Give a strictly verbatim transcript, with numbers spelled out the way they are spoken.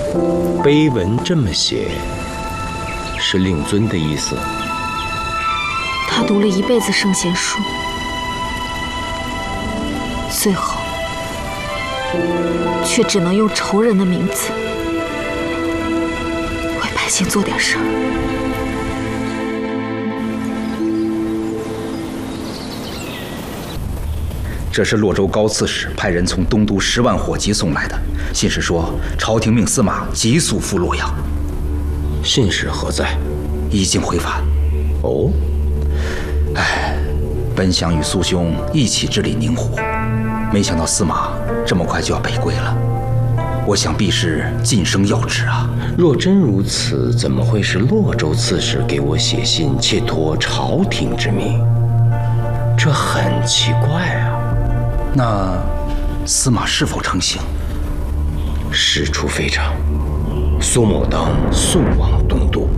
碑文这么写，是令尊的意思。 他读了一辈子圣贤书，最后却只能用仇人的名字为百姓做点事儿。 这是洛州高刺史派人从东都十万火急送来的信使，说朝廷命司马急速赴洛阳。 信使何在？ 已经回返。 哦， 哎，本想与苏兄一起治理宁湖，没想到司马这么快就要北归了。我想必是晋升要职啊。 若真如此，怎么会是洛州刺史给我写信，切托朝廷之命？这很奇怪啊。 那司马是否成行？ 事出非常，苏某当送往东都。